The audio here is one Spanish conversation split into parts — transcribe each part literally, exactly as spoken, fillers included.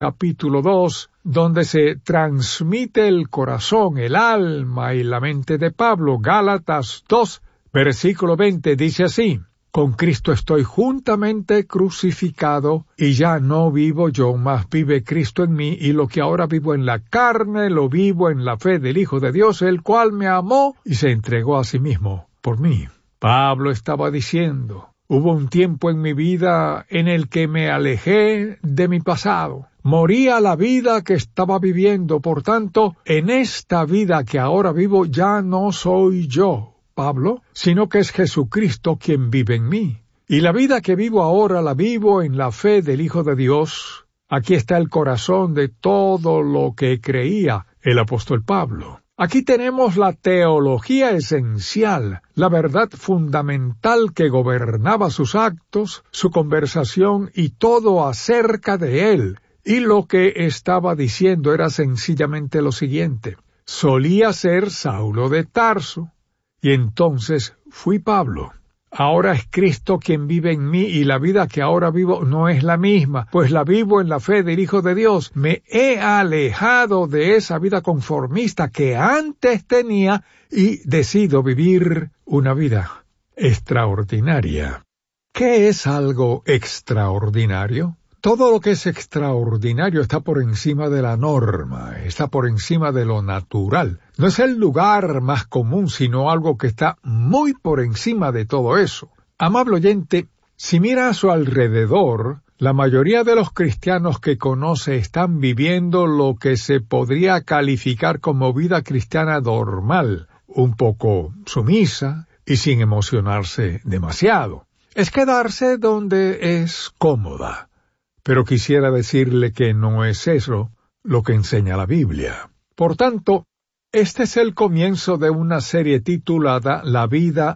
capítulo dos, donde se transmite el corazón, el alma y la mente de Pablo. Gálatas dos, versículo veinte, dice así: Con Cristo estoy juntamente crucificado, y ya no vivo yo, mas vive Cristo en mí, y lo que ahora vivo en la carne, lo vivo en la fe del Hijo de Dios, el cual me amó y se entregó a sí mismo por mí. Pablo estaba diciendo: hubo un tiempo en mi vida en el que me alejé de mi pasado. Morí a la vida que estaba viviendo, por tanto, en esta vida que ahora vivo ya no soy yo, Pablo, sino que es Jesucristo quien vive en mí. Y la vida que vivo ahora la vivo en la fe del Hijo de Dios. Aquí está el corazón de todo lo que creía el apóstol Pablo. Aquí tenemos la teología esencial, la verdad fundamental que gobernaba sus actos, su conversación y todo acerca de él. Y lo que estaba diciendo era sencillamente lo siguiente: solía ser Saulo de Tarso, y entonces fui Pablo. Ahora es Cristo quien vive en mí, y la vida que ahora vivo no es la misma, pues la vivo en la fe del Hijo de Dios. Me he alejado de esa vida conformista que antes tenía y decido vivir una vida extraordinaria. ¿Qué es algo extraordinario? Todo lo que es extraordinario está por encima de la norma, está por encima de lo natural. No es el lugar más común, sino algo que está muy por encima de todo eso. Amable oyente, si mira a su alrededor, la mayoría de los cristianos que conoce están viviendo lo que se podría calificar como vida cristiana normal, un poco sumisa y sin emocionarse demasiado. Es quedarse donde es cómoda. Pero quisiera decirle que no es eso lo que enseña la Biblia. Por tanto, este es el comienzo de una serie titulada La vida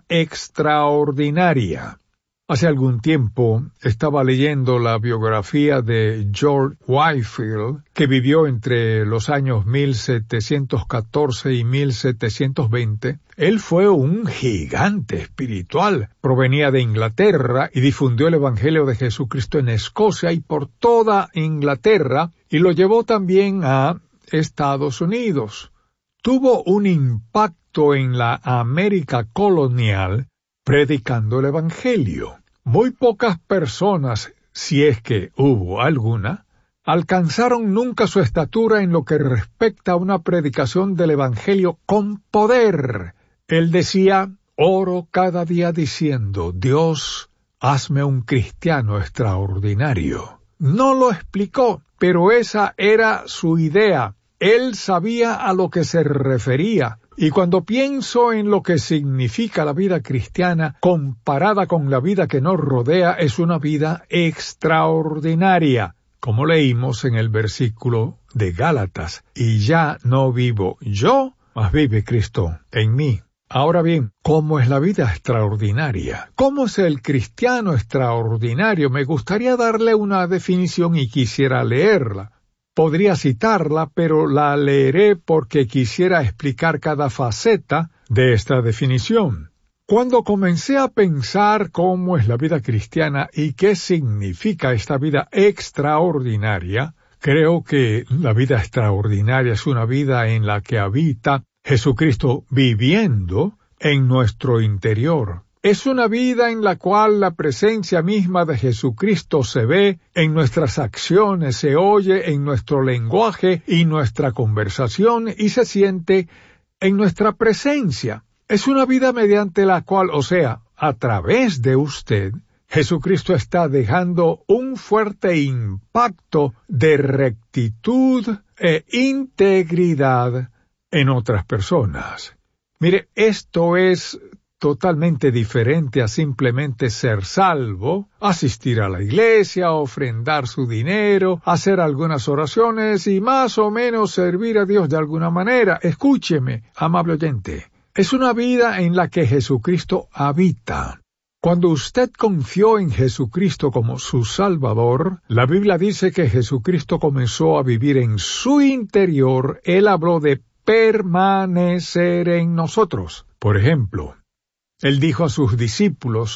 extraordinaria. Hace algún tiempo estaba leyendo la biografía de George Whitefield, que vivió entre los años mil setecientos catorce y mil setecientos veinte. Él fue un gigante espiritual. Provenía de Inglaterra y difundió el Evangelio de Jesucristo en Escocia y por toda Inglaterra, y lo llevó también a Estados Unidos. Tuvo un impacto en la América colonial predicando el Evangelio. Muy pocas personas, si es que hubo alguna, alcanzaron nunca su estatura en lo que respecta a una predicación del Evangelio con poder. Él decía: oro cada día diciendo, Dios, hazme un cristiano extraordinario. No lo explicó, pero esa era su idea. Él sabía a lo que se refería. Y cuando pienso en lo que significa la vida cristiana comparada con la vida que nos rodea, es una vida extraordinaria, como leímos en el versículo de Gálatas: y ya no vivo yo, mas vive Cristo en mí. Ahora bien, ¿cómo es la vida extraordinaria? ¿Cómo es el cristiano extraordinario? Me gustaría darle una definición y quisiera leerla. Podría citarla, pero la leeré porque quisiera explicar cada faceta de esta definición. Cuando comencé a pensar cómo es la vida cristiana y qué significa esta vida extraordinaria, creo que la vida extraordinaria es una vida en la que habita Jesucristo viviendo en nuestro interior. Es una vida en la cual la presencia misma de Jesucristo se ve en nuestras acciones, se oye en nuestro lenguaje y nuestra conversación y se siente en nuestra presencia. Es una vida mediante la cual, o sea, a través de usted, Jesucristo está dejando un fuerte impacto de rectitud e integridad en otras personas. Mire, esto es totalmente diferente a simplemente ser salvo, asistir a la iglesia, ofrendar su dinero, hacer algunas oraciones y más o menos servir a Dios de alguna manera. Escúcheme, amable oyente, es una vida en la que Jesucristo habita. Cuando usted confió en Jesucristo como su Salvador, la Biblia dice que Jesucristo comenzó a vivir en su interior. Él habló de permanecer en nosotros. Por ejemplo, Él dijo a sus discípulos: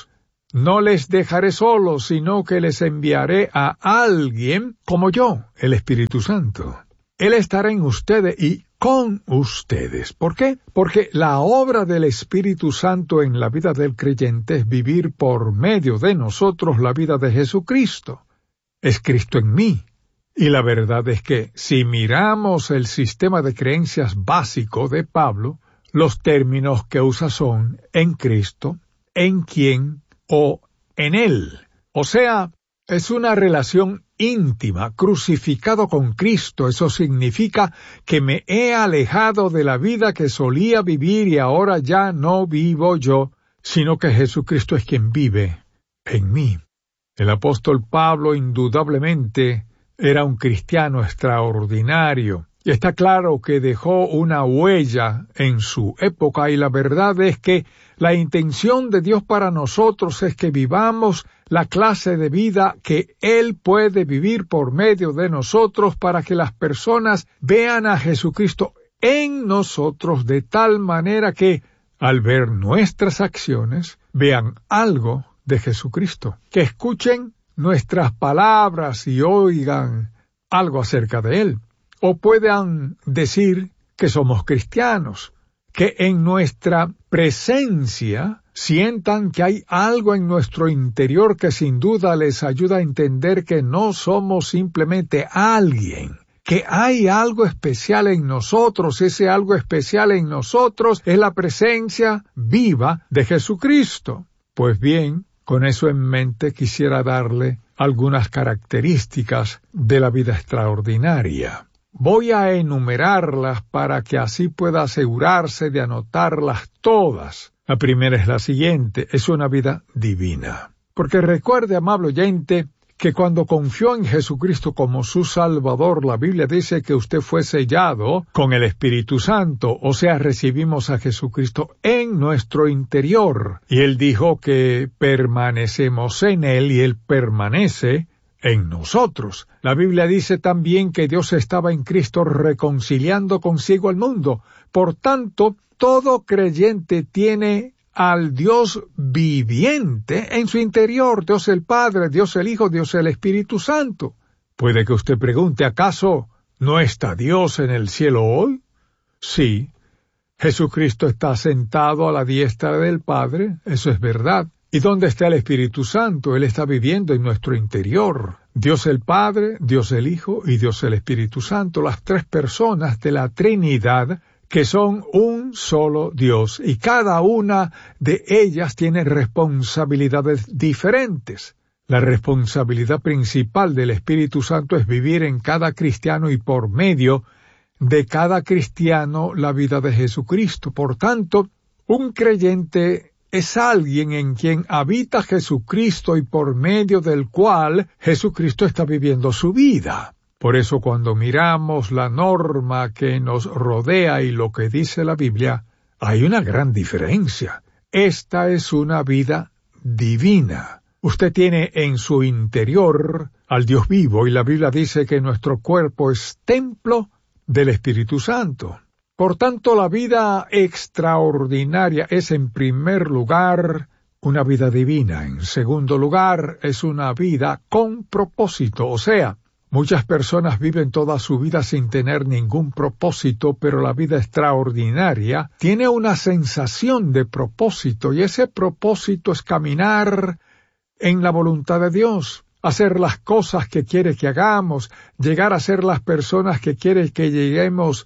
no les dejaré solos, sino que les enviaré a alguien como yo, el Espíritu Santo. Él estará en ustedes y con ustedes. ¿Por qué? Porque la obra del Espíritu Santo en la vida del creyente es vivir por medio de nosotros la vida de Jesucristo. Es Cristo en mí. Y la verdad es que si miramos el sistema de creencias básico de Pablo, los términos que usa son en Cristo, en quien o en Él. O sea, es una relación íntima, crucificado con Cristo. Eso significa que me he alejado de la vida que solía vivir y ahora ya no vivo yo, sino que Jesucristo es quien vive en mí. El apóstol Pablo indudablemente era un cristiano extraordinario. Y está claro que dejó una huella en su época y la verdad es que la intención de Dios para nosotros es que vivamos la clase de vida que Él puede vivir por medio de nosotros para que las personas vean a Jesucristo en nosotros de tal manera que, al ver nuestras acciones, vean algo de Jesucristo, que escuchen nuestras palabras y oigan algo acerca de Él. O puedan decir que somos cristianos, que en nuestra presencia sientan que hay algo en nuestro interior que sin duda les ayuda a entender que no somos simplemente alguien, que hay algo especial en nosotros. Ese algo especial en nosotros es la presencia viva de Jesucristo. Pues bien, con eso en mente quisiera darle algunas características de la vida extraordinaria. Voy a enumerarlas para que así pueda asegurarse de anotarlas todas. La primera es la siguiente, es una vida divina. Porque recuerde, amable oyente, que cuando confió en Jesucristo como su Salvador, la Biblia dice que usted fue sellado con el Espíritu Santo, o sea, recibimos a Jesucristo en nuestro interior. Y Él dijo que permanecemos en Él y Él permanece en nosotros. La Biblia dice también que Dios estaba en Cristo reconciliando consigo al mundo. Por tanto, todo creyente tiene al Dios viviente en su interior, Dios el Padre, Dios el Hijo, Dios el Espíritu Santo. Puede que usted pregunte, ¿acaso no está Dios en el cielo hoy? Sí, Jesucristo está sentado a la diestra del Padre, eso es verdad. ¿Y dónde está el Espíritu Santo? Él está viviendo en nuestro interior. Dios el Padre, Dios el Hijo y Dios el Espíritu Santo, las tres personas de la Trinidad, que son un solo Dios, y cada una de ellas tiene responsabilidades diferentes. La responsabilidad principal del Espíritu Santo es vivir en cada cristiano y por medio de cada cristiano la vida de Jesucristo. Por tanto, un creyente es alguien en quien habita Jesucristo y por medio del cual Jesucristo está viviendo su vida. Por eso cuando miramos la norma que nos rodea y lo que dice la Biblia, hay una gran diferencia. Esta es una vida divina. Usted tiene en su interior al Dios vivo y la Biblia dice que nuestro cuerpo es templo del Espíritu Santo. Por tanto, la vida extraordinaria es en primer lugar una vida divina. En segundo lugar, es una vida con propósito. O sea, muchas personas viven toda su vida sin tener ningún propósito, pero la vida extraordinaria tiene una sensación de propósito, y ese propósito es caminar en la voluntad de Dios, hacer las cosas que quiere que hagamos, llegar a ser las personas que quiere que lleguemos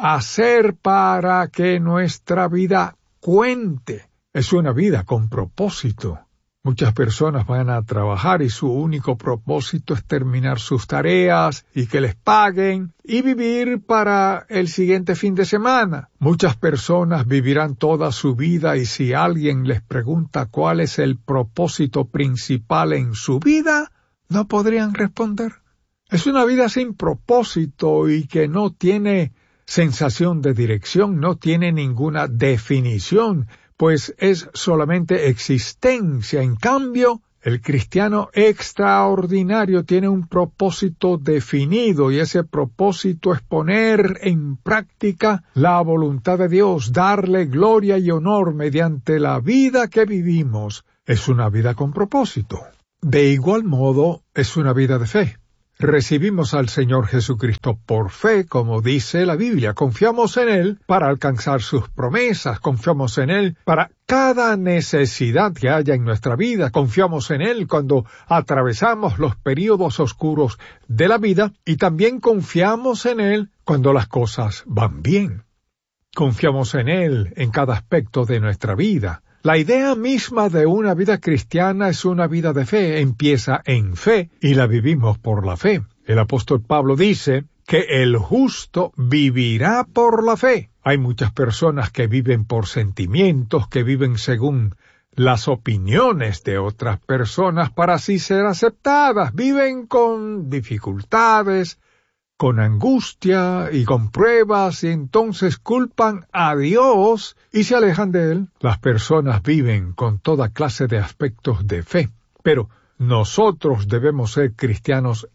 hacer para que nuestra vida cuente. Es una vida con propósito. Muchas personas van a trabajar y su único propósito es terminar sus tareas y que les paguen y vivir para el siguiente fin de semana. Muchas personas vivirán toda su vida y si alguien les pregunta cuál es el propósito principal en su vida, no podrían responder. Es una vida sin propósito y que no tiene sensación de dirección, no tiene ninguna definición, pues es solamente existencia. En cambio, el cristiano extraordinario tiene un propósito definido y ese propósito es poner en práctica la voluntad de Dios, darle gloria y honor mediante la vida que vivimos. es una vida con propósito. De igual modo, es una vida de fe. Recibimos al Señor Jesucristo por fe, como dice la Biblia. Confiamos en Él para alcanzar sus promesas. Confiamos en Él para cada necesidad que haya en nuestra vida. Confiamos en Él cuando atravesamos los períodos oscuros de la vida. Y también confiamos en Él cuando las cosas van bien. Confiamos en Él en cada aspecto de nuestra vida. La idea misma de una vida cristiana es una vida de fe, empieza en fe y la vivimos por la fe. El apóstol Pablo dice que el justo vivirá por la fe. Hay muchas personas que viven por sentimientos, que viven según las opiniones de otras personas para así ser aceptadas. Viven con dificultades, con angustia y con pruebas, y entonces culpan a Dios y se alejan de Él. Las personas viven con toda clase de aspectos de fe, pero nosotros debemos ser cristianos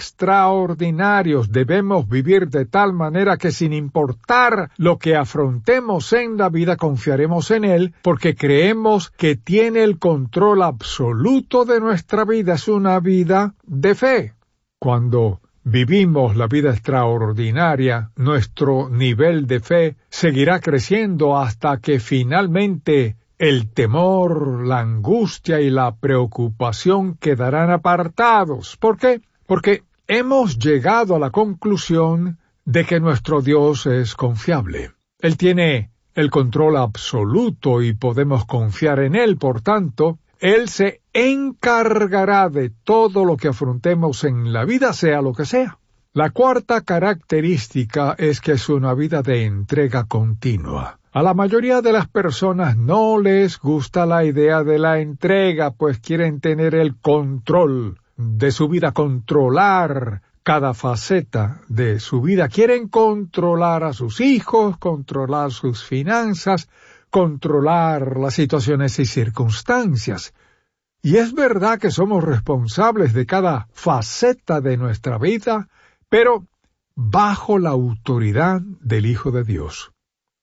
extraordinarios. Debemos vivir de tal manera que sin importar lo que afrontemos en la vida, confiaremos en Él, porque creemos que tiene el control absoluto de nuestra vida. Es una vida de fe. Cuando vivimos la vida extraordinaria, nuestro nivel de fe seguirá creciendo hasta que finalmente el temor, la angustia y la preocupación quedarán apartados. ¿Por qué? Porque hemos llegado a la conclusión de que nuestro Dios es confiable. Él tiene el control absoluto y podemos confiar en Él. Por tanto, Él se encargará de todo lo que afrontemos en la vida, sea lo que sea. La cuarta característica es que es una vida de entrega continua. A la mayoría de las personas no les gusta la idea de la entrega, pues quieren tener el control de su vida, controlar cada faceta de su vida. Quieren controlar a sus hijos, controlar sus finanzas, controlar las situaciones y circunstancias. Y es verdad que somos responsables de cada faceta de nuestra vida, pero bajo la autoridad del Hijo de Dios.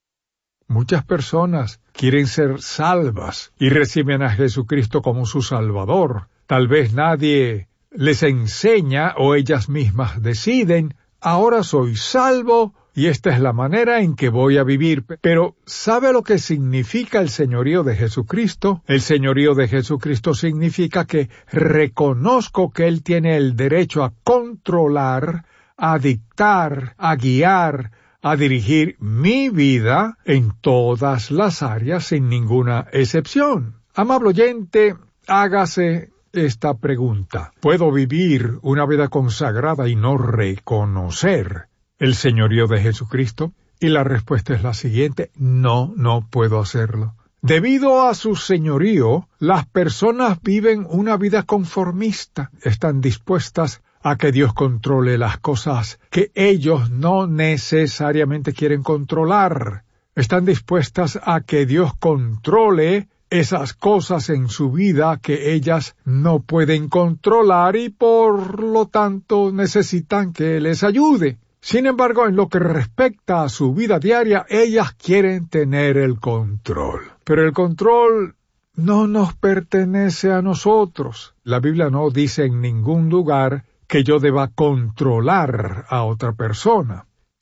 Muchas personas quieren ser salvas y reciben a Jesucristo como su Salvador. Tal vez nadie les enseña o ellas mismas deciden, ahora soy salvo y esta es la manera en que voy a vivir. Pero ¿sabe lo que significa el señorío de Jesucristo? El señorío de Jesucristo significa que reconozco que Él tiene el derecho a controlar, a dictar, a guiar, a dirigir mi vida en todas las áreas sin ninguna excepción. Amable oyente, hágase esta pregunta. ¿Puedo vivir una vida consagrada y no reconocer el señorío de Jesucristo? Y la respuesta es la siguiente: no, no puedo hacerlo. Debido a su señorío, las personas viven una vida conformista. Están dispuestas a que Dios controle las cosas que ellos no necesariamente quieren controlar. Están dispuestas a que Dios controle esas cosas en su vida que ellas no pueden controlar y por lo tanto necesitan que les ayude. Sin embargo, en lo que respecta a su vida diaria, ellas quieren tener el control. Pero el control no nos pertenece a nosotros. La Biblia no dice en ningún lugar que yo deba controlar a otra persona.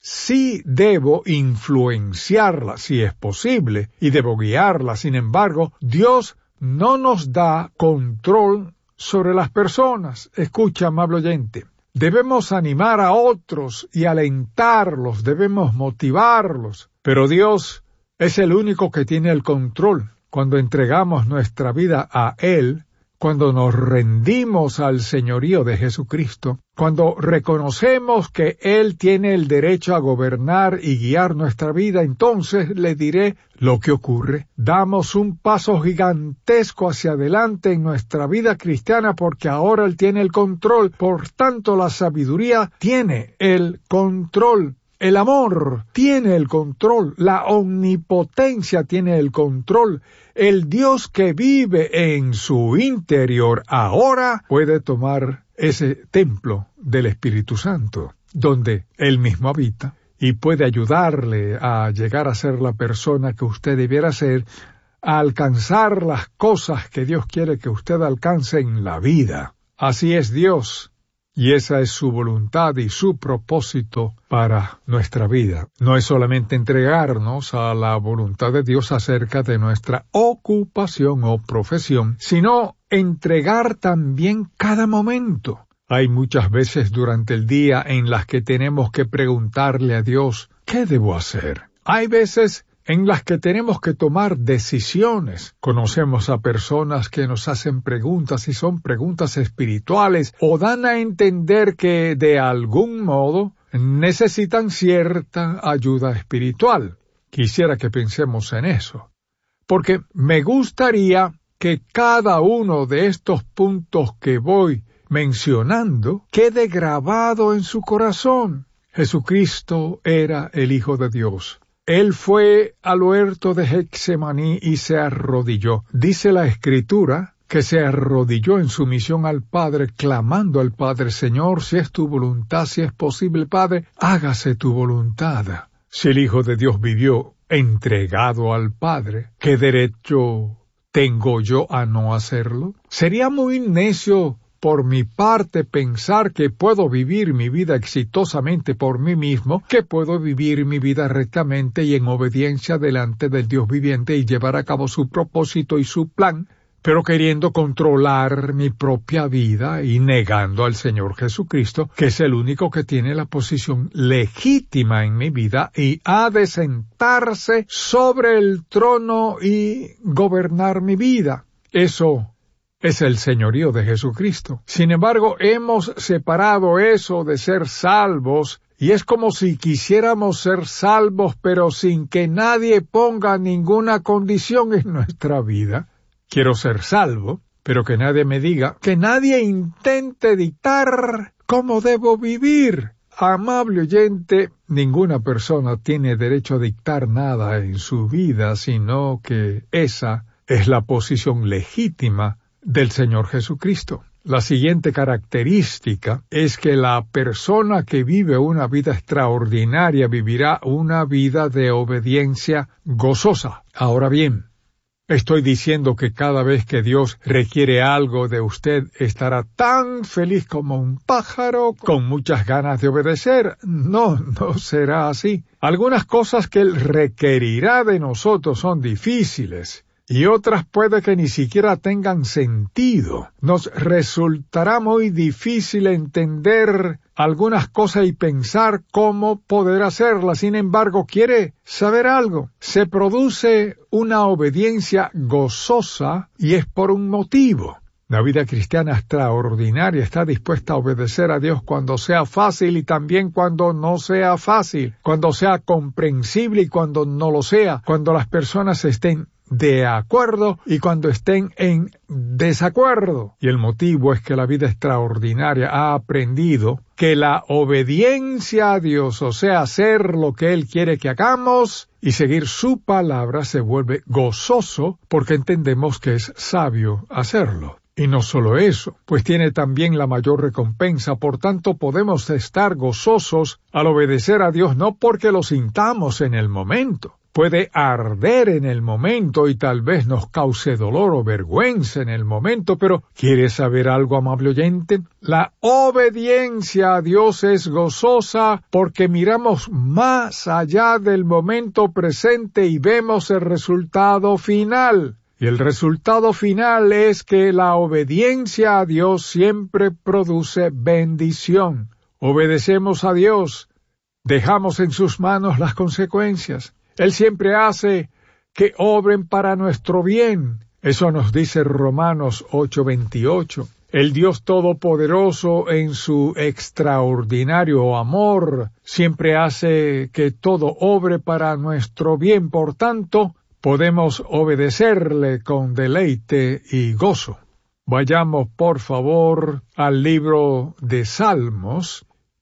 Sí debo influenciarla, si es posible, y debo guiarla. Sin embargo, Dios no nos da control sobre las personas. Escucha, amable oyente. Debemos animar a otros y alentarlos, debemos motivarlos. Pero Dios es el único que tiene el control. Cuando entregamos nuestra vida a Él, cuando nos rendimos al señorío de Jesucristo, cuando reconocemos que Él tiene el derecho a gobernar y guiar nuestra vida, entonces le diré lo que ocurre. Damos un paso gigantesco hacia adelante en nuestra vida cristiana porque ahora Él tiene el control. Por tanto, la sabiduría tiene el control. El amor tiene el control, la omnipotencia tiene el control. El Dios que vive en su interior ahora puede tomar ese templo del Espíritu Santo, donde Él mismo habita, y puede ayudarle a llegar a ser la persona que usted debiera ser, a alcanzar las cosas que Dios quiere que usted alcance en la vida. Así es Dios, y esa es su voluntad y su propósito para nuestra vida. No es solamente entregarnos a la voluntad de Dios acerca de nuestra ocupación o profesión, sino entregar también cada momento. Hay muchas veces durante el día en las que tenemos que preguntarle a Dios, ¿qué debo hacer? Hay veces en las que tenemos que tomar decisiones. Conocemos a personas que nos hacen preguntas y son preguntas espirituales o dan a entender que de algún modo necesitan cierta ayuda espiritual. Quisiera que pensemos en eso, porque me gustaría que cada uno de estos puntos que voy mencionando quede grabado en su corazón. Jesucristo era el Hijo de Dios. Él fue al huerto de Getsemaní y se arrodilló. Dice la Escritura que se arrodilló en sumisión al Padre, clamando al Padre, Señor, si es tu voluntad, si es posible, Padre, hágase tu voluntad. Si el Hijo de Dios vivió entregado al Padre, ¿qué derecho tengo yo a no hacerlo? Sería muy necio por mi parte pensar que puedo vivir mi vida exitosamente por mí mismo, que puedo vivir mi vida rectamente y en obediencia delante del Dios viviente y llevar a cabo su propósito y su plan, pero queriendo controlar mi propia vida y negando al Señor Jesucristo, que es el único que tiene la posición legítima en mi vida y ha de sentarse sobre el trono y gobernar mi vida. Eso es el señorío de Jesucristo. Sin embargo, hemos separado eso de ser salvos, y es como si quisiéramos ser salvos, pero sin que nadie ponga ninguna condición en nuestra vida. Quiero ser salvo, pero que nadie me diga, que nadie intente dictar cómo debo vivir. Amable oyente, ninguna persona tiene derecho a dictar nada en su vida, sino que esa es la posición legítima del Señor Jesucristo. La siguiente característica es que la persona que vive una vida extraordinaria vivirá una vida de obediencia gozosa. Ahora bien, ¿estoy diciendo que cada vez que Dios requiere algo de usted estará tan feliz como un pájaro, con muchas ganas de obedecer? No, no será así. Algunas cosas que Él requerirá de nosotros son difíciles, y otras puede que ni siquiera tengan sentido. Nos resultará muy difícil entender algunas cosas y pensar cómo poder hacerlas. Sin embargo, ¿quiere saber algo? Se produce una obediencia gozosa y es por un motivo. La vida cristiana extraordinaria está dispuesta a obedecer a Dios cuando sea fácil y también cuando no sea fácil, cuando sea comprensible y cuando no lo sea, cuando las personas estén de acuerdo y cuando estén en desacuerdo. Y el motivo es que la vida extraordinaria ha aprendido que la obediencia a Dios, o sea, hacer lo que Él quiere que hagamos y seguir su palabra, se vuelve gozoso porque entendemos que es sabio hacerlo. Y no solo eso, pues tiene también la mayor recompensa. Por tanto, podemos estar gozosos al obedecer a Dios, no porque lo sintamos en el momento. Puede arder en el momento y tal vez nos cause dolor o vergüenza en el momento, pero ¿quieres saber algo, amable oyente? La obediencia a Dios es gozosa porque miramos más allá del momento presente y vemos el resultado final. Y el resultado final es que la obediencia a Dios siempre produce bendición. Obedecemos a Dios, dejamos en sus manos las consecuencias. Él siempre hace que obren para nuestro bien. Eso nos dice Romanos ocho veintiocho. El Dios Todopoderoso, en su extraordinario amor, siempre hace que todo obre para nuestro bien. Por tanto, podemos obedecerle con deleite y gozo. Vayamos, por favor, al libro de Salmos,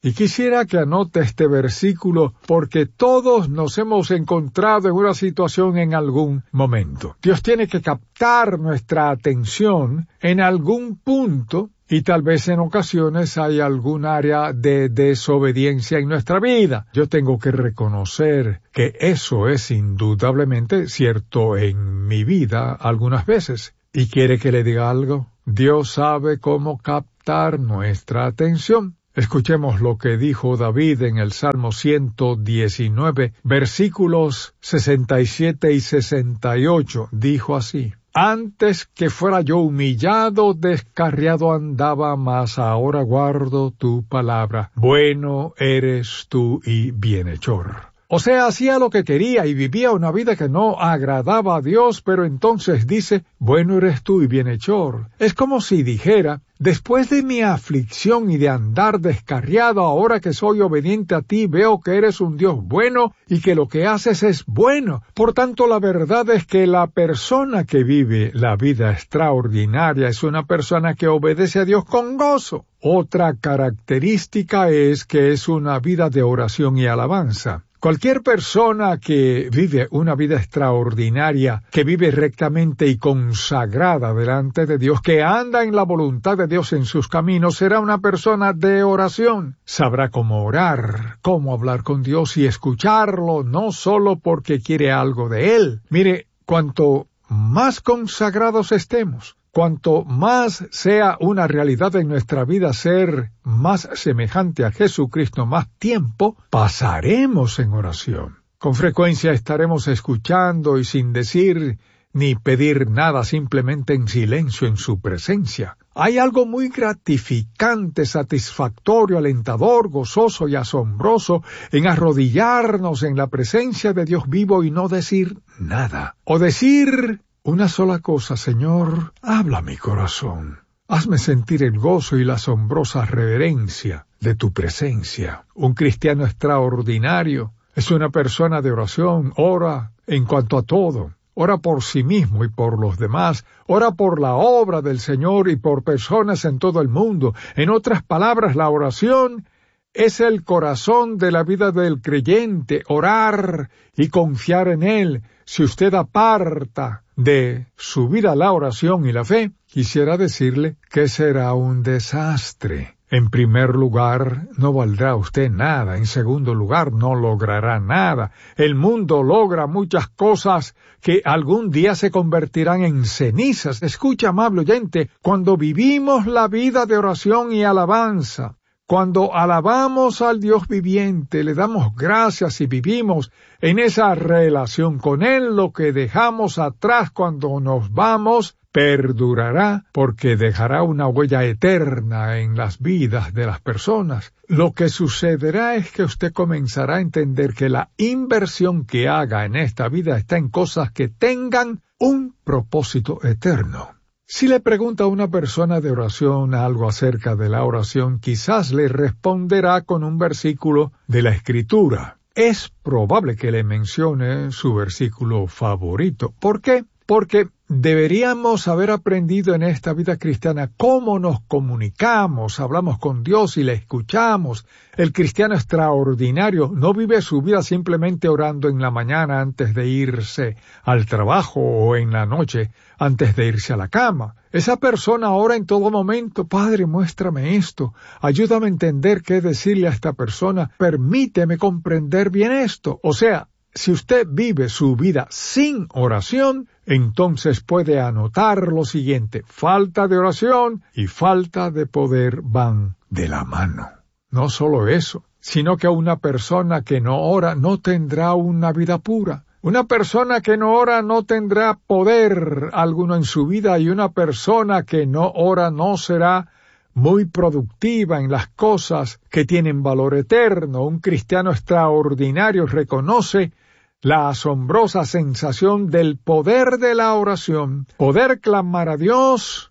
Y quisiera que anote este versículo porque todos nos hemos encontrado en una situación en algún momento. Dios tiene que captar nuestra atención en algún punto y tal vez en ocasiones hay algún área de desobediencia en nuestra vida. Yo tengo que reconocer que eso es indudablemente cierto en mi vida algunas veces. ¿Y quiere que le diga algo? Dios sabe cómo captar nuestra atención. Escuchemos lo que dijo David en el Salmo ciento diecinueve, versículos sesenta y siete y sesenta y ocho. Dijo así: Antes que fuera yo humillado, descarriado andaba, mas ahora guardo tu palabra. Bueno eres tú y bienhechor. O sea, hacía lo que quería y vivía una vida que no agradaba a Dios, pero entonces dice, bueno eres tú y bienhechor. Es como si dijera, después de mi aflicción y de andar descarriado, ahora que soy obediente a ti, veo que eres un Dios bueno y que lo que haces es bueno. Por tanto, la verdad es que la persona que vive la vida extraordinaria es una persona que obedece a Dios con gozo. Otra característica es que es una vida de oración y alabanza. Cualquier persona que vive una vida extraordinaria, que vive rectamente y consagrada delante de Dios, que anda en la voluntad de Dios en sus caminos, será una persona de oración. Sabrá cómo orar, cómo hablar con Dios y escucharlo, no solo porque quiere algo de Él. Mire, cuanto más consagrados estemos, cuanto más sea una realidad en nuestra vida ser más semejante a Jesucristo, más tiempo pasaremos en oración. Con frecuencia estaremos escuchando y sin decir ni pedir nada, simplemente en silencio en su presencia. Hay algo muy gratificante, satisfactorio, alentador, gozoso y asombroso en arrodillarnos en la presencia de Dios vivo y no decir nada. O decir una sola cosa: Señor, habla mi corazón. Hazme sentir el gozo y la asombrosa reverencia de tu presencia. Un cristiano extraordinario es una persona de oración, ora en cuanto a todo. Ora por sí mismo y por los demás. Ora por la obra del Señor y por personas en todo el mundo. En otras palabras, la oración es el corazón de la vida del creyente. Orar y confiar en Él. Si usted aparta de su vida la oración y la fe, quisiera decirle que será un desastre. En primer lugar, no valdrá usted nada. En segundo lugar, no logrará nada. El mundo logra muchas cosas que algún día se convertirán en cenizas. Escucha, amable oyente, cuando vivimos la vida de oración y alabanza, cuando alabamos al Dios viviente, le damos gracias y vivimos en esa relación con Él, lo que dejamos atrás cuando nos vamos perdurará porque dejará una huella eterna en las vidas de las personas. Lo que sucederá es que usted comenzará a entender que la inversión que haga en esta vida está en cosas que tengan un propósito eterno. Si le pregunta a una persona de oración algo acerca de la oración, quizás le responderá con un versículo de la Escritura. Es probable que le mencione su versículo favorito. ¿Por qué? Porque deberíamos haber aprendido en esta vida cristiana cómo nos comunicamos, hablamos con Dios y le escuchamos. El cristiano extraordinario no vive su vida simplemente orando en la mañana antes de irse al trabajo o en la noche antes de irse a la cama. Esa persona ora en todo momento: Padre, muéstrame esto, ayúdame a entender qué decirle a esta persona, permíteme comprender bien esto. O sea, si usted vive su vida sin oración, entonces puede anotar lo siguiente: falta de oración y falta de poder van de la mano. No solo eso, sino que una persona que no ora no tendrá una vida pura. Una persona que no ora no tendrá poder alguno en su vida, y una persona que no ora no será muy productiva en las cosas que tienen valor eterno. Un cristiano extraordinario reconoce la asombrosa sensación del poder de la oración, poder clamar a Dios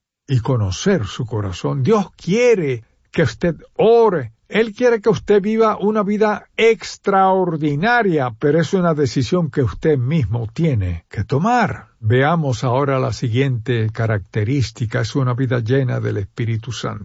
y conocer su corazón. Dios quiere que usted ore. Él quiere que usted viva una vida extraordinaria, pero es una decisión que usted mismo tiene que tomar. Veamos ahora la siguiente característica: es una vida llena del Espíritu Santo.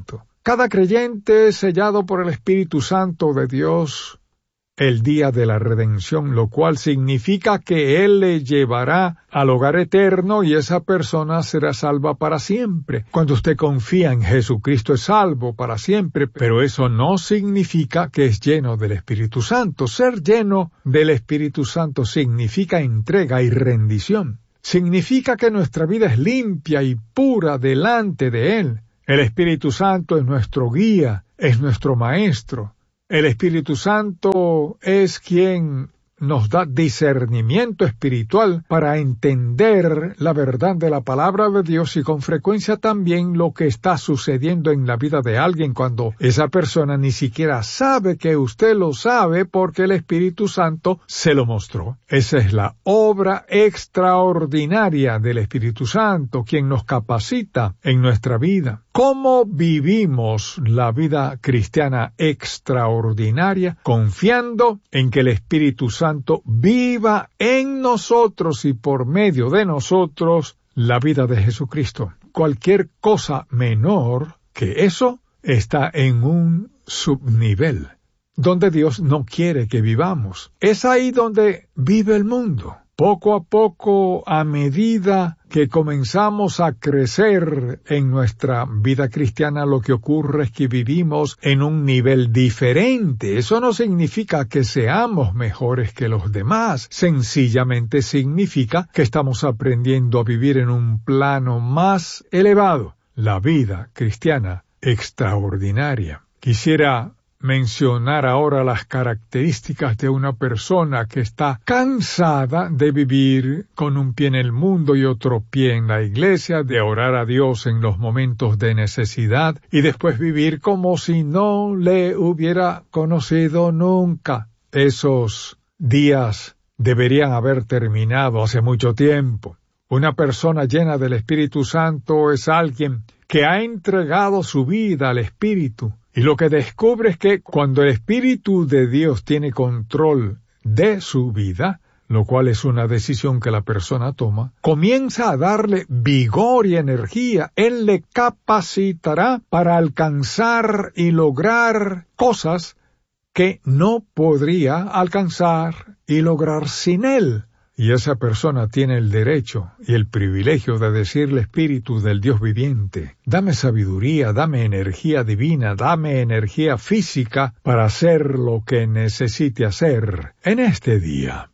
Cada creyente es sellado por el Espíritu Santo de Dios el día de la redención, lo cual significa que Él le llevará al hogar eterno y esa persona será salva para siempre. Cuando usted confía en Jesucristo es salvo para siempre, pero eso no significa que es lleno del Espíritu Santo. Ser lleno del Espíritu Santo significa entrega y rendición. Significa que nuestra vida es limpia y pura delante de Él. El Espíritu Santo es nuestro guía, es nuestro maestro. El Espíritu Santo es quien nos da discernimiento espiritual para entender la verdad de la palabra de Dios y con frecuencia también lo que está sucediendo en la vida de alguien cuando esa persona ni siquiera sabe que usted lo sabe porque el Espíritu Santo se lo mostró. Esa es la obra extraordinaria del Espíritu Santo, quien nos capacita en nuestra vida. ¿Cómo vivimos la vida cristiana extraordinaria? Confiando en que el Espíritu Santo viva en nosotros y por medio de nosotros la vida de Jesucristo. Cualquier cosa menor que eso está en un subnivel, donde Dios no quiere que vivamos. Es ahí donde vive el mundo. Poco a poco, a medida que comenzamos a crecer en nuestra vida cristiana, lo que ocurre es que vivimos en un nivel diferente. Eso no significa que seamos mejores que los demás. Sencillamente significa que estamos aprendiendo a vivir en un plano más elevado. La vida cristiana extraordinaria. Quisiera mencionar ahora las características de una persona que está cansada de vivir con un pie en el mundo y otro pie en la iglesia, de orar a Dios en los momentos de necesidad y después vivir como si no le hubiera conocido nunca. Esos días deberían haber terminado hace mucho tiempo. Una persona llena del Espíritu Santo es alguien que ha entregado su vida al Espíritu. Y lo que descubre es que cuando el Espíritu de Dios tiene control de su vida, lo cual es una decisión que la persona toma, comienza a darle vigor y energía. Él le capacitará para alcanzar y lograr cosas que no podría alcanzar y lograr sin él. Y esa persona tiene el derecho y el privilegio de decirle Espíritu del Dios viviente, dame sabiduría, dame energía divina, dame energía física para hacer lo que necesite hacer en este día.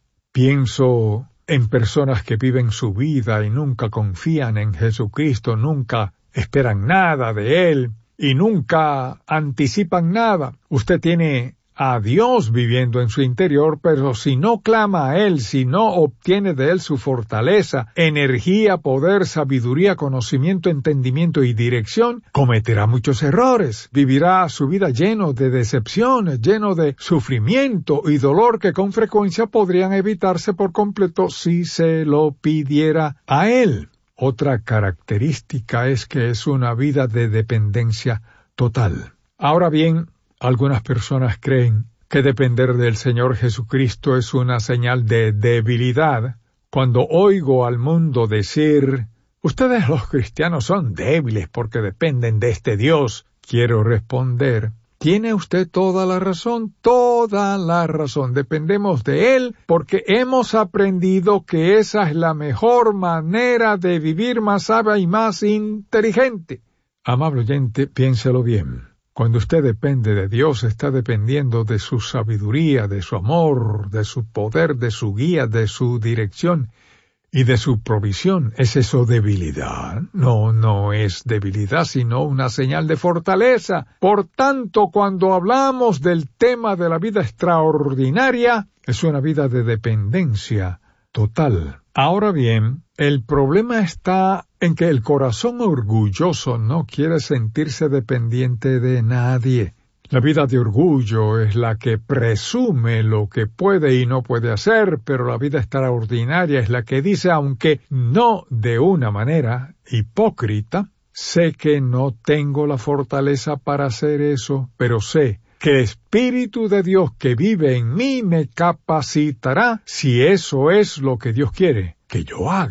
Pienso en personas que viven su vida y nunca confían en Jesucristo, nunca esperan nada de Él y nunca anticipan nada. Usted tiene a Dios viviendo en su interior, pero si no clama a Él, si no obtiene de Él su fortaleza, energía, poder, sabiduría, conocimiento, entendimiento y dirección, cometerá muchos errores. Vivirá su vida lleno de decepciones, lleno de sufrimiento y dolor que con frecuencia podrían evitarse por completo si se lo pidiera a Él. Otra característica es que es una vida de dependencia total. Ahora bien, algunas personas creen que depender del Señor Jesucristo es una señal de debilidad. Cuando oigo al mundo decir, ustedes los cristianos son débiles porque dependen de este Dios, quiero responder, tiene usted toda la razón, toda la razón. Dependemos de Él porque hemos aprendido que esa es la mejor manera de vivir, más sabia y más inteligente. Amable oyente, piénselo bien. Cuando usted depende de Dios, está dependiendo de su sabiduría, de su amor, de su poder, de su guía, de su dirección y de su provisión. ¿Es eso debilidad? No, no es debilidad, sino una señal de fortaleza. Por tanto, cuando hablamos del tema de la vida extraordinaria, es una vida de dependencia total. Ahora bien, el problema está en que el corazón orgulloso no quiere sentirse dependiente de nadie. La vida de orgullo es la que presume lo que puede y no puede hacer, pero la vida extraordinaria es la que dice, aunque no de una manera hipócrita, sé que no tengo la fortaleza para hacer eso, pero sé que el Espíritu de Dios que vive en mí me capacitará si eso es lo que Dios quiere que yo haga.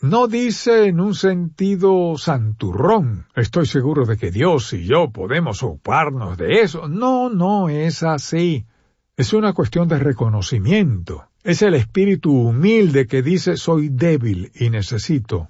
no dice en un sentido santurrón, estoy seguro de que Dios y yo podemos ocuparnos de eso. No, no es así. Es una cuestión de reconocimiento. Es el espíritu humilde que dice, soy débil y necesito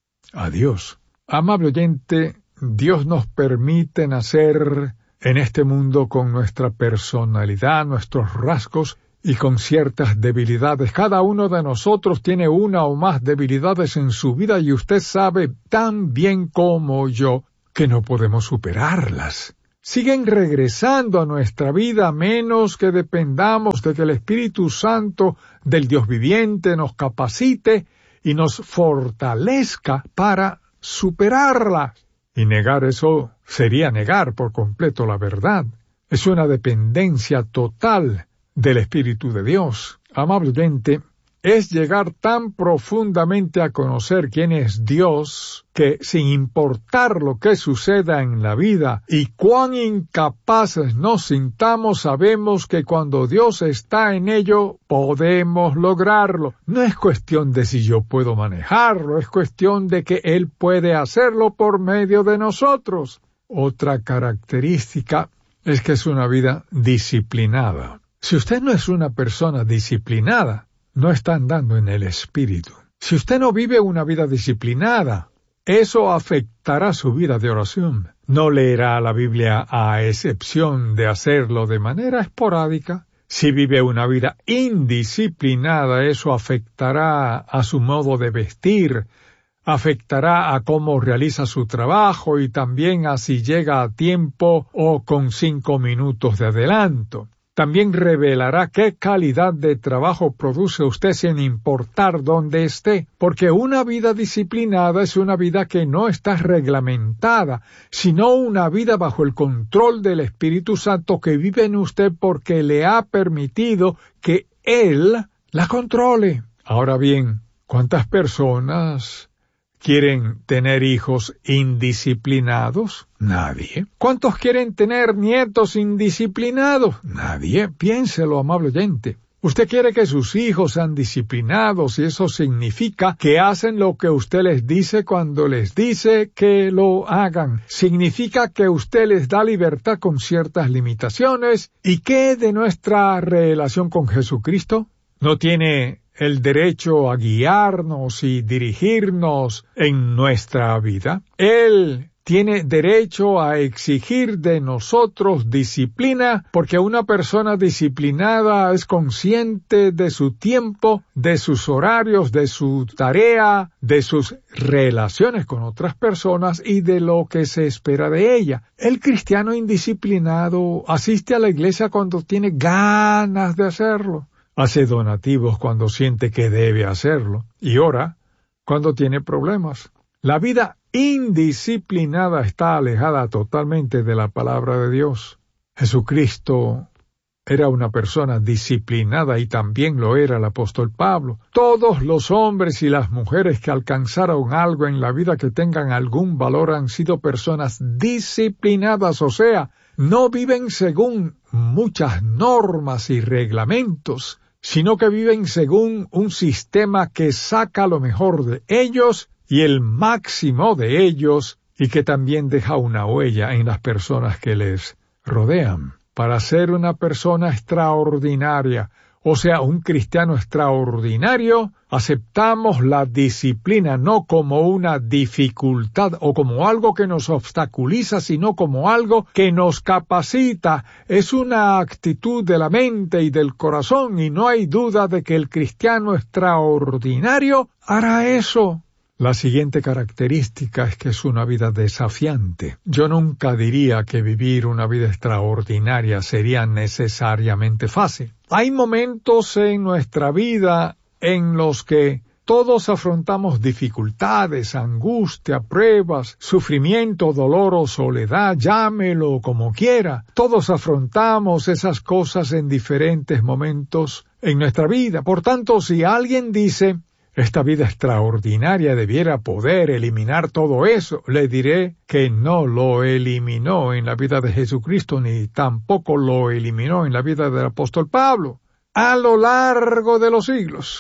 a Dios. Amable oyente, Dios nos permite nacer en este mundo con nuestra personalidad, nuestros rasgos y con ciertas debilidades. Cada uno de nosotros tiene una o más debilidades en su vida y usted sabe tan bien como yo que no podemos superarlas. Siguen regresando a nuestra vida a menos que dependamos de que el Espíritu Santo del Dios viviente nos capacite y nos fortalezca para superarlas. Y negar eso sería negar por completo la verdad. Es una dependencia total del Espíritu de Dios. Amable oyente, es llegar tan profundamente a conocer quién es Dios que, sin importar lo que suceda en la vida y cuán incapaces nos sintamos, sabemos que cuando Dios está en ello, podemos lograrlo. No es cuestión de si yo puedo manejarlo, es cuestión de que Él puede hacerlo por medio de nosotros. Otra característica es que es una vida disciplinada. Si usted no es una persona disciplinada, no está andando en el Espíritu. Si usted no vive una vida disciplinada, eso afectará su vida de oración. No leerá la Biblia a excepción de hacerlo de manera esporádica. Si vive una vida indisciplinada, eso afectará a su modo de vestir, afectará a cómo realiza su trabajo y también a si llega a tiempo o con cinco minutos de adelanto. También revelará qué calidad de trabajo produce usted sin importar dónde esté, porque una vida disciplinada es una vida que no está reglamentada, sino una vida bajo el control del Espíritu Santo que vive en usted porque le ha permitido que Él la controle. Ahora bien, ¿cuántas personas quieren tener hijos indisciplinados? Nadie. ¿Cuántos quieren tener nietos indisciplinados? Nadie. Piénselo, amable oyente. Usted quiere que sus hijos sean disciplinados y eso significa que hacen lo que usted les dice cuando les dice que lo hagan. Significa que usted les da libertad con ciertas limitaciones. ¿Y qué de nuestra relación con Jesucristo? ¿No tiene el derecho a guiarnos y dirigirnos en nuestra vida? Él tiene derecho a exigir de nosotros disciplina, porque una persona disciplinada es consciente de su tiempo, de sus horarios, de su tarea, de sus relaciones con otras personas y de lo que se espera de ella. El cristiano indisciplinado asiste a la iglesia cuando tiene ganas de hacerlo. Hace donativos cuando siente que debe hacerlo y ora cuando tiene problemas. La vida indisciplinada está alejada totalmente de la palabra de Dios. Jesucristo era una persona disciplinada y también lo era el apóstol Pablo. Todos los hombres y las mujeres que alcanzaron algo en la vida que tengan algún valor han sido personas disciplinadas, o sea, no viven según muchas normas y reglamentos, sino que viven según un sistema que saca lo mejor de ellos y el máximo de ellos y que también deja una huella en las personas que les rodean. Para ser una persona extraordinaria, o sea, un cristiano extraordinario, aceptamos la disciplina no como una dificultad o como algo que nos obstaculiza, sino como algo que nos capacita. Es una actitud de la mente y del corazón y no hay duda de que el cristiano extraordinario hará eso. La siguiente característica es que es una vida desafiante. Yo nunca diría que vivir una vida extraordinaria sería necesariamente fácil. Hay momentos en nuestra vida en los que todos afrontamos dificultades, angustia, pruebas, sufrimiento, dolor o soledad, llámelo como quiera. Todos afrontamos esas cosas en diferentes momentos en nuestra vida. Por tanto, si alguien dice, esta vida extraordinaria debiera poder eliminar todo eso, le diré que no lo eliminó en la vida de Jesucristo, ni tampoco lo eliminó en la vida del apóstol Pablo. A lo largo de los siglos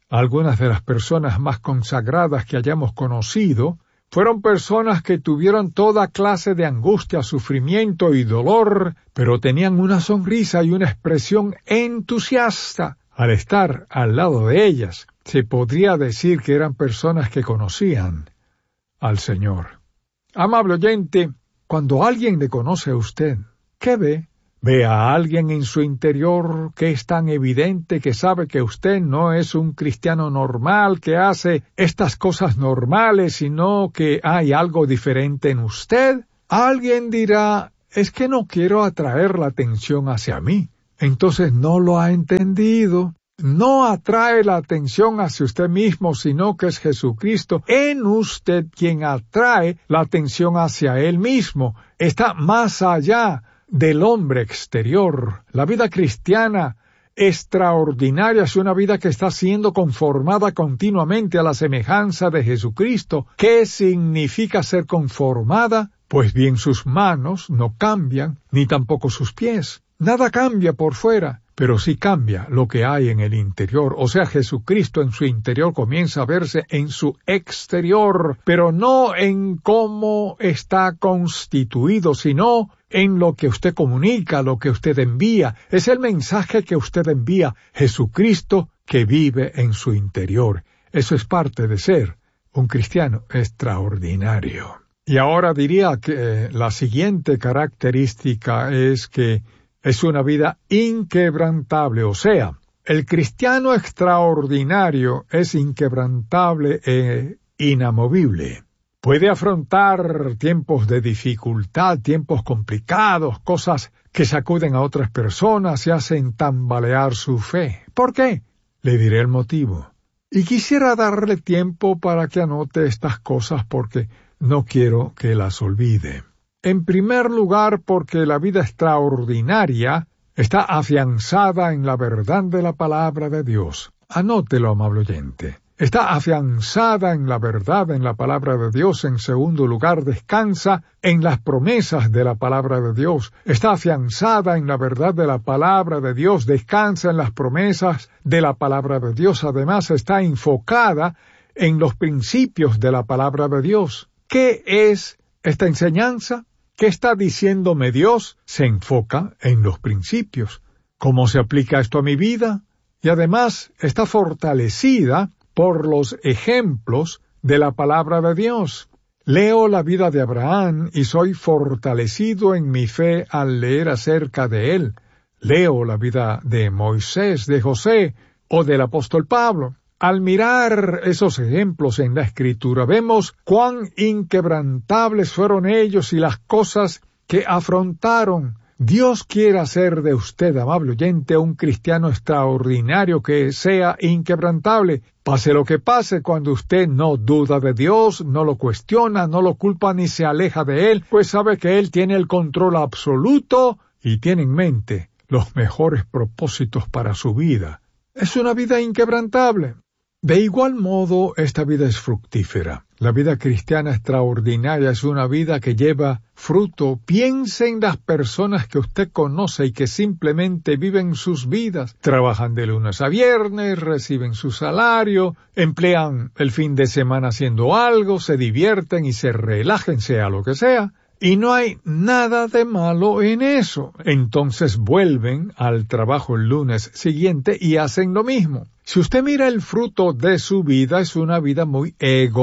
Algunas de las personas más consagradas que hayamos conocido fueron personas que tuvieron toda clase de angustia, sufrimiento y dolor, pero tenían una sonrisa y una expresión entusiasta. Al estar al lado de ellas, se podría decir que eran personas que conocían al Señor. Amable oyente, cuando alguien le conoce a usted, ¿qué ve? Ve a alguien en su interior que es tan evidente que sabe que usted no es un cristiano normal, que hace estas cosas normales, sino que hay algo diferente en usted. Alguien dirá, es que no quiero atraer la atención hacia mí. Entonces no lo ha entendido. No atrae la atención hacia usted mismo, sino que es Jesucristo en usted quien atrae la atención hacia Él mismo. Está más allá del hombre exterior. La vida cristiana extraordinaria es una vida que está siendo conformada continuamente a la semejanza de Jesucristo. ¿Qué significa ser conformada? Pues bien, sus manos no cambian, ni tampoco sus pies. Nada cambia por fuera, pero sí cambia lo que hay en el interior. O sea, Jesucristo en su interior comienza a verse en su exterior, pero no en cómo está constituido, sino en lo que usted comunica, lo que usted envía. Es el mensaje que usted envía, Jesucristo que vive en su interior. Eso es parte de ser un cristiano extraordinario. Y ahora diría que la siguiente característica es que es una vida inquebrantable, o sea, el cristiano extraordinario es inquebrantable e inamovible. Puede afrontar tiempos de dificultad, tiempos complicados, cosas que sacuden a otras personas y hacen tambalear su fe. ¿Por qué? Le diré el motivo. Y quisiera darle tiempo para que anote estas cosas porque no quiero que las olvide. En primer lugar, porque la vida extraordinaria está afianzada en la verdad de la palabra de Dios. Anótelo, amable oyente. Está afianzada en la verdad, en la palabra de Dios. En segundo lugar, descansa en las promesas de la palabra de Dios. Está afianzada en la verdad de la palabra de Dios. Descansa en las promesas de la palabra de Dios. Además, está enfocada en los principios de la palabra de Dios. ¿Qué es esta enseñanza? ¿Qué está diciéndome Dios? Se enfoca en los principios. ¿Cómo se aplica esto a mi vida? Y además está fortalecida por los ejemplos de la palabra de Dios. Leo la vida de Abraham y soy fortalecido en mi fe al leer acerca de él. Leo la vida de Moisés, de José o del apóstol Pablo. Al mirar esos ejemplos en la Escritura, vemos cuán inquebrantables fueron ellos y las cosas que afrontaron. Dios quiere hacer de usted, amable oyente, un cristiano extraordinario que sea inquebrantable. Pase lo que pase, cuando usted no duda de Dios, no lo cuestiona, no lo culpa ni se aleja de Él, pues sabe que Él tiene el control absoluto y tiene en mente los mejores propósitos para su vida. Es una vida inquebrantable. De igual modo, esta vida es fructífera. La vida cristiana extraordinaria es una vida que lleva fruto. Piense en las personas que usted conoce y que simplemente viven sus vidas. Trabajan de lunes a viernes, reciben su salario, emplean el fin de semana haciendo algo, se divierten y se relajen, sea lo que sea. Y no hay nada de malo en eso. Entonces vuelven al trabajo el lunes siguiente y hacen lo mismo. Si usted mira el fruto de su vida, es una vida muy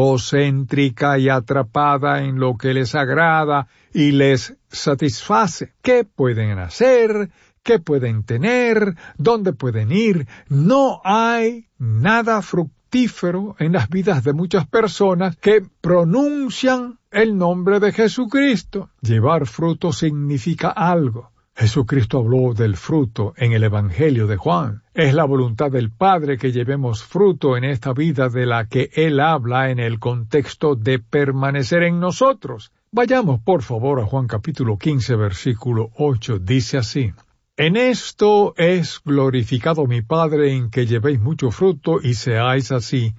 egocéntrica y atrapada en lo que les agrada y les satisface. ¿Qué pueden hacer? ¿Qué pueden tener? ¿Dónde pueden ir? No hay nada fructífero en las vidas de muchas personas que pronuncian el nombre de Jesucristo. Llevar fruto significa algo. Jesucristo habló del fruto en el Evangelio de Juan. Es la voluntad del Padre que llevemos fruto en esta vida de la que Él habla en el contexto de permanecer en nosotros. Vayamos, por favor, a Juan capítulo quince, versículo ocho. Dice así: En esto es glorificado mi Padre, en que llevéis mucho fruto y seáis así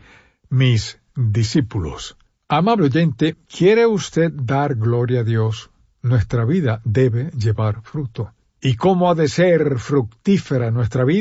mis discípulos. Amable oyente, ¿quiere usted dar gloria a Dios? Nuestra vida debe llevar fruto. ¿Y cómo ha de ser fructífera nuestra vida?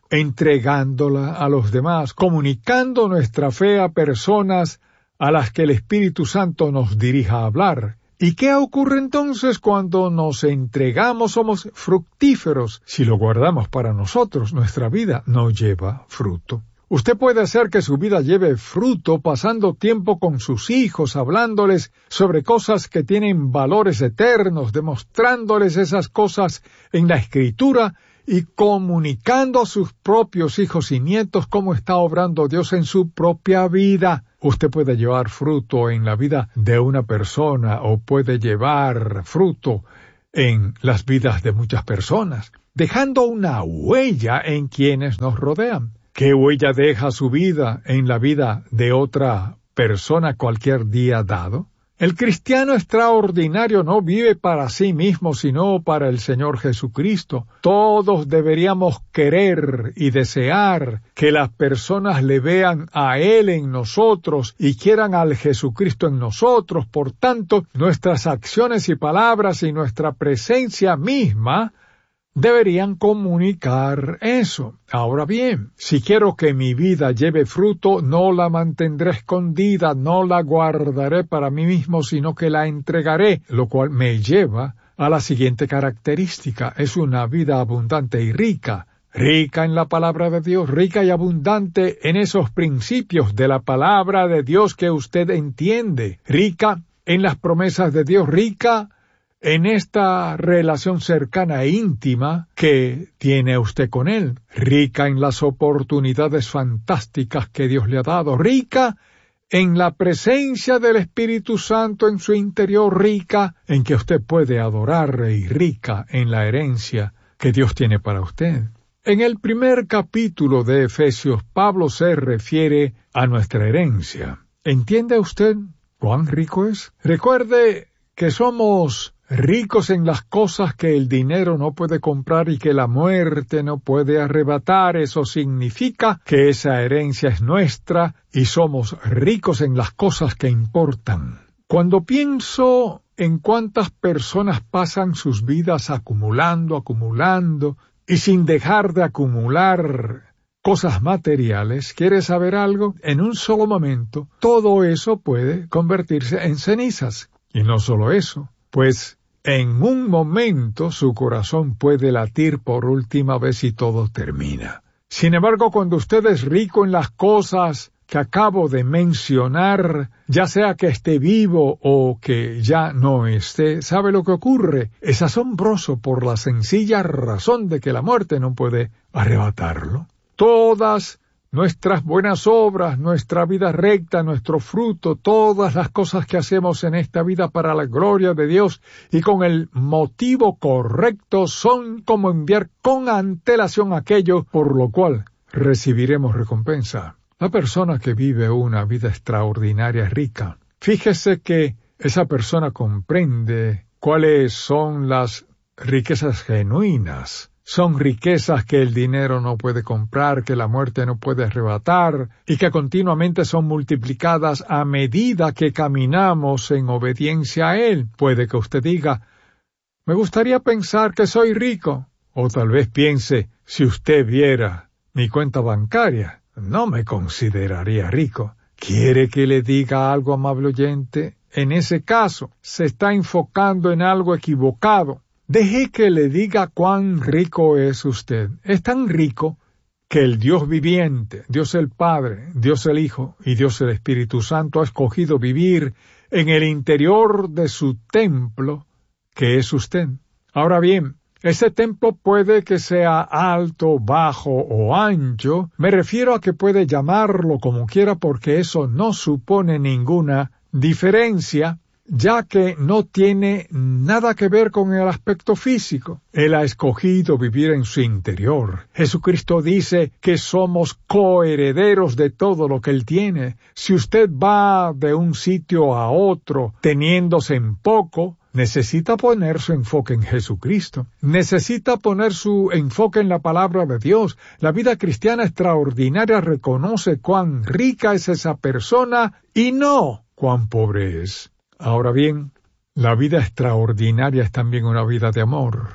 entregándola a los demás, comunicando nuestra fe a personas a las que el Espíritu Santo nos dirija a hablar. ¿Y qué ocurre entonces cuando nos entregamos? Somos fructíferos. Si lo guardamos para nosotros, nuestra vida no lleva fruto. Usted puede hacer que su vida lleve fruto pasando tiempo con sus hijos, hablándoles sobre cosas que tienen valores eternos, demostrándoles esas cosas en la Escritura y comunicando a sus propios hijos y nietos cómo está obrando Dios en su propia vida. Usted puede llevar fruto en la vida de una persona o puede llevar fruto en las vidas de muchas personas, dejando una huella en quienes nos rodean. ¿Qué huella deja su vida en la vida de otra persona cualquier día dado? El cristiano extraordinario no vive para sí mismo, sino para el Señor Jesucristo. Todos deberíamos querer y desear que las personas le vean a Él en nosotros y quieran al Jesucristo en nosotros. Por tanto, nuestras acciones y palabras y nuestra presencia misma deberían comunicar eso. Ahora bien, si quiero que mi vida lleve fruto, no la mantendré escondida, no la guardaré para mí mismo, sino que la entregaré, lo cual me lleva a la siguiente característica. Es una vida abundante y rica. Rica en la palabra de Dios, rica y abundante en esos principios de la palabra de Dios que usted entiende. Rica en las promesas de Dios, rica en esta relación cercana e íntima que tiene usted con Él, rica en las oportunidades fantásticas que Dios le ha dado, rica en la presencia del Espíritu Santo en su interior, rica en que usted puede adorarle y rica en la herencia que Dios tiene para usted. En el primer capítulo de Efesios, Pablo se refiere a nuestra herencia. ¿Entiende usted cuán rico es? Recuerde que somos ricos en las cosas que el dinero no puede comprar y que la muerte no puede arrebatar. Eso significa que esa herencia es nuestra y somos ricos en las cosas que importan. Cuando pienso en cuántas personas pasan sus vidas acumulando, acumulando y sin dejar de acumular cosas materiales, ¿quiere saber algo? En un solo momento, todo eso puede convertirse en cenizas. Y no solo eso, pues en un momento su corazón puede latir por última vez y todo termina. Sin embargo, cuando usted es rico en las cosas que acabo de mencionar, ya sea que esté vivo o que ya no esté, ¿sabe lo que ocurre? Es asombroso por la sencilla razón de que la muerte no puede arrebatarlo. Todas nuestras buenas obras, nuestra vida recta, nuestro fruto, todas las cosas que hacemos en esta vida para la gloria de Dios y con el motivo correcto son como enviar con antelación aquello por lo cual recibiremos recompensa. La persona que vive una vida extraordinaria es rica. Fíjese que esa persona comprende cuáles son las riquezas genuinas. Son riquezas que el dinero no puede comprar, que la muerte no puede arrebatar, y que continuamente son multiplicadas a medida que caminamos en obediencia a Él. Puede que usted diga, me gustaría pensar que soy rico. O tal vez piense, si usted viera mi cuenta bancaria, no me consideraría rico. ¿Quiere que le diga algo, amable oyente? En ese caso, se está enfocando en algo equivocado. Deje que le diga cuán rico es usted. Es tan rico que el Dios viviente, Dios el Padre, Dios el Hijo y Dios el Espíritu Santo ha escogido vivir en el interior de su templo, que es usted. Ahora bien, ese templo puede que sea alto, bajo o ancho. Me refiero a que puede llamarlo como quiera porque eso no supone ninguna diferencia, ya que no tiene nada que ver con el aspecto físico. Él ha escogido vivir en su interior. Jesucristo dice que somos coherederos de todo lo que Él tiene. Si usted va de un sitio a otro teniéndose en poco, necesita poner su enfoque en Jesucristo. Necesita poner su enfoque en la palabra de Dios. La vida cristiana extraordinaria reconoce cuán rica es esa persona y no cuán pobre es. Ahora bien, la vida extraordinaria es también una vida de amor.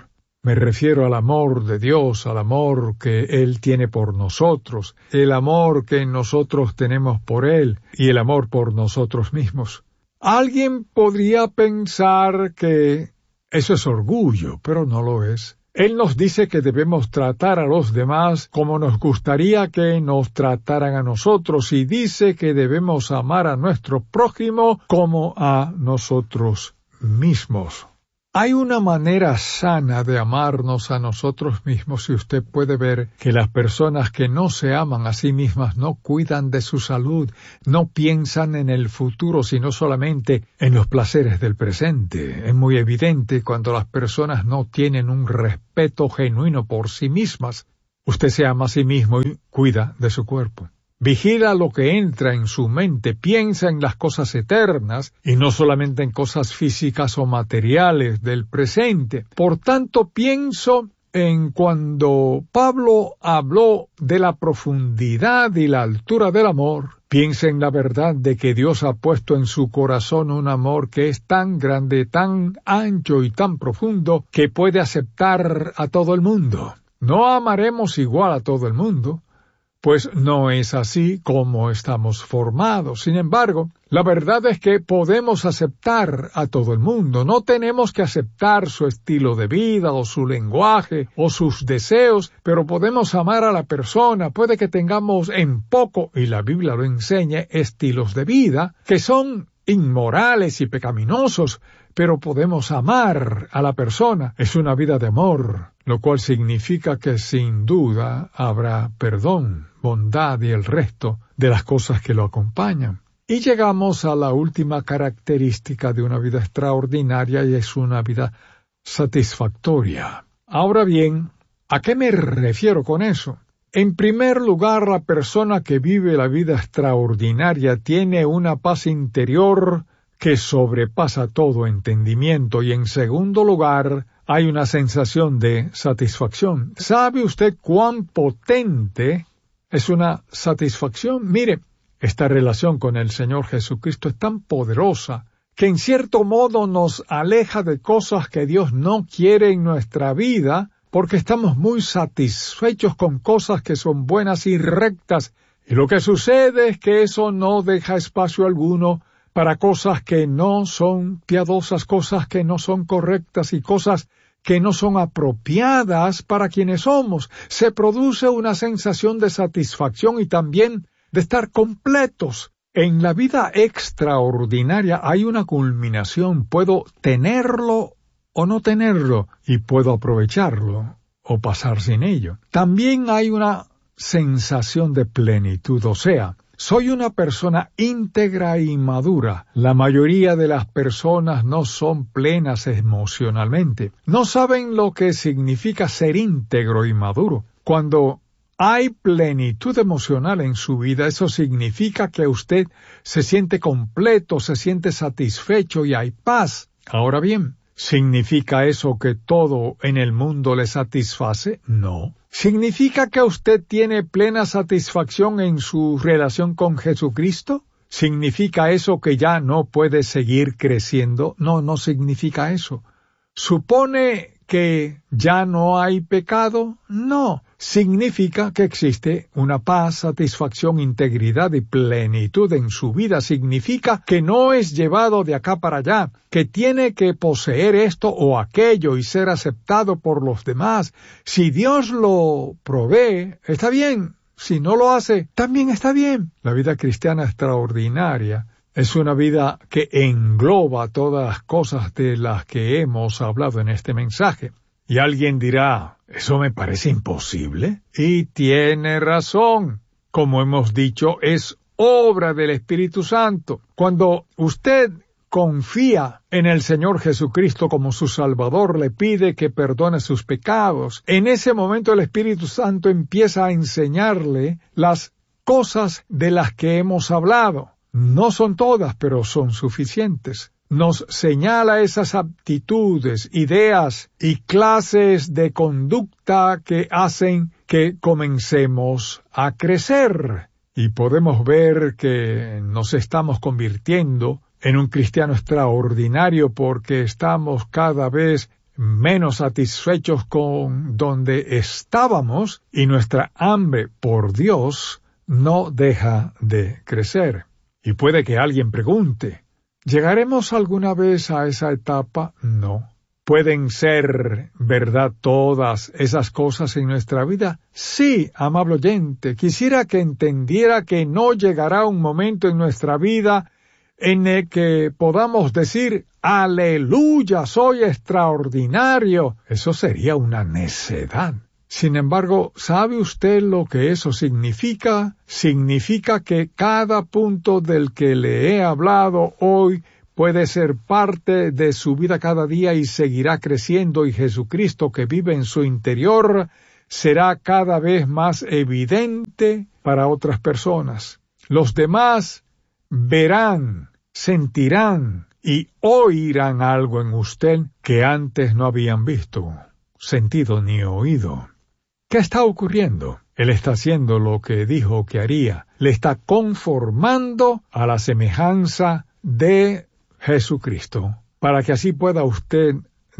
Me refiero al amor de Dios, al amor que Él tiene por nosotros, el amor que nosotros tenemos por Él y el amor por nosotros mismos. Alguien podría pensar que eso es orgullo, pero no lo es. Él nos dice que debemos tratar a los demás como nos gustaría que nos trataran a nosotros y dice que debemos amar a nuestro prójimo como a nosotros mismos. Hay una manera sana de amarnos a nosotros mismos y usted puede ver que las personas que no se aman a sí mismas no cuidan de su salud, no piensan en el futuro, sino solamente en los placeres del presente. Es muy evidente cuando las personas no tienen un respeto genuino por sí mismas. Usted se ama a sí mismo y cuida de su cuerpo. Vigila lo que entra en su mente, piensa en las cosas eternas y no solamente en cosas físicas o materiales del presente. Por tanto, pienso en cuando Pablo habló de la profundidad y la altura del amor, piensa en la verdad de que Dios ha puesto en su corazón un amor que es tan grande, tan ancho y tan profundo que puede aceptar a todo el mundo. No amaremos igual a todo el mundo, pues no es así como estamos formados. Sin embargo, la verdad es que podemos aceptar a todo el mundo. No tenemos que aceptar su estilo de vida o su lenguaje o sus deseos, pero podemos amar a la persona. Puede que tengamos en poco, y la Biblia lo enseña, estilos de vida que son inmorales y pecaminosos, pero podemos amar a la persona. Es una vida de amor, lo cual significa que sin duda habrá perdón, bondad y el resto de las cosas que lo acompañan. Y llegamos a la última característica de una vida extraordinaria y es una vida satisfactoria. Ahora bien, ¿a qué me refiero con eso? En primer lugar, la persona que vive la vida extraordinaria tiene una paz interior que sobrepasa todo entendimiento y en segundo lugar, hay una sensación de satisfacción. ¿Sabe usted cuán potente es una satisfacción? Mire, esta relación con el Señor Jesucristo es tan poderosa que en cierto modo nos aleja de cosas que Dios no quiere en nuestra vida porque estamos muy satisfechos con cosas que son buenas y rectas. Y lo que sucede es que eso no deja espacio alguno para cosas que no son piadosas, cosas que no son correctas y cosas que no son apropiadas para quienes somos. Se produce una sensación de satisfacción y también de estar completos. En la vida extraordinaria hay una culminación. Puedo tenerlo o no tenerlo, y puedo aprovecharlo o pasar sin ello. También hay una sensación de plenitud, o sea, soy una persona íntegra y madura. La mayoría de las personas no son plenas emocionalmente. No saben lo que significa ser íntegro y maduro. Cuando hay plenitud emocional en su vida, eso significa que usted se siente completo, se siente satisfecho y hay paz. Ahora bien, ¿significa eso que todo en el mundo le satisface? No. ¿Significa que usted tiene plena satisfacción en su relación con Jesucristo? ¿Significa eso que ya no puede seguir creciendo? No, no significa eso. ¿Supone que ya no hay pecado? No. Significa que existe una paz, satisfacción, integridad y plenitud en su vida. Significa que no es llevado de acá para allá, que tiene que poseer esto o aquello y ser aceptado por los demás. Si Dios lo provee, está bien. Si no lo hace, también está bien. La vida cristiana extraordinaria es una vida que engloba todas las cosas de las que hemos hablado en este mensaje. Y alguien dirá, ¿eso me parece imposible? Y tiene razón. Como hemos dicho, es obra del Espíritu Santo. Cuando usted confía en el Señor Jesucristo como su Salvador, le pide que perdone sus pecados, en ese momento el Espíritu Santo empieza a enseñarle las cosas de las que hemos hablado. No son todas, pero son suficientes. Nos señala esas aptitudes, ideas y clases de conducta que hacen que comencemos a crecer. Y podemos ver que nos estamos convirtiendo en un cristiano extraordinario porque estamos cada vez menos satisfechos con donde estábamos y nuestra hambre por Dios no deja de crecer. Y puede que alguien pregunte, ¿llegaremos alguna vez a esa etapa? No. ¿Pueden ser verdad todas esas cosas en nuestra vida? Sí, amable oyente, quisiera que entendiera que no llegará un momento en nuestra vida en el que podamos decir, ¡aleluya, soy extraordinario! Eso sería una necedad. Sin embargo, ¿sabe usted lo que eso significa? Significa que cada punto del que le he hablado hoy puede ser parte de su vida cada día y seguirá creciendo, y Jesucristo que vive en su interior será cada vez más evidente para otras personas. Los demás verán, sentirán y oirán algo en usted que antes no habían visto, sentido ni oído. ¿Qué está ocurriendo? Él está haciendo lo que dijo que haría. Le está conformando a la semejanza de Jesucristo, para que así pueda usted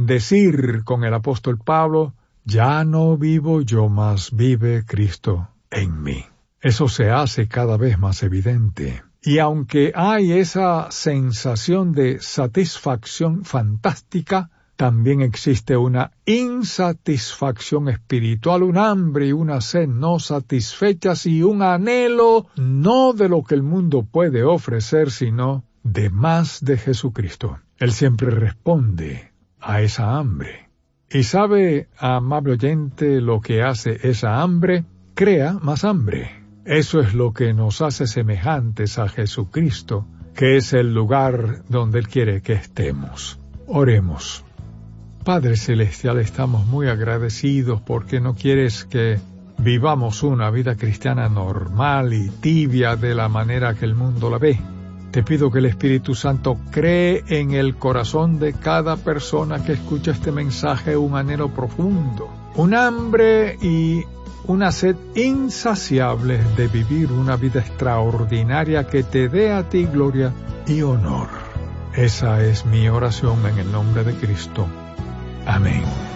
decir con el apóstol Pablo, ya no vivo yo, mas vive Cristo en mí. Eso se hace cada vez más evidente. Y aunque hay esa sensación de satisfacción fantástica, también existe una insatisfacción espiritual, un hambre y una sed no satisfechas y un anhelo no de lo que el mundo puede ofrecer, sino de más de Jesucristo. Él siempre responde a esa hambre. ¿Y sabe, amable oyente, lo que hace esa hambre? Crea más hambre. Eso es lo que nos hace semejantes a Jesucristo, que es el lugar donde Él quiere que estemos. Oremos. Padre Celestial, estamos muy agradecidos porque no quieres que vivamos una vida cristiana normal y tibia de la manera que el mundo la ve. Te pido que el Espíritu Santo cree en el corazón de cada persona que escucha este mensaje un anhelo profundo, un hambre y una sed insaciable de vivir una vida extraordinaria que te dé a ti gloria y honor. Esa es mi oración en el nombre de Cristo. Amén.